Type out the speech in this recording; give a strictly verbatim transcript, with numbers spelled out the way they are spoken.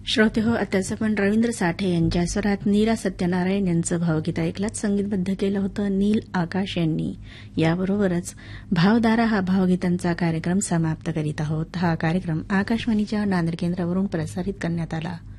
श्रोते हो, आताच आपण रवींद्र साठे यांच्या स्वरात नीरा सत्यनारायण यांचं भावगीत ऐकलात. संगीतबद्ध केलं होतं नील आकाश यांनी. याबरोबरच भावधारा हा भावगीतांचा कार्यक्रम समाप्त करीत आहोत. हा कार्यक्रम आकाशवाणीच्या नांदेड केंद्रावरून प्रसारित करण्यात आला.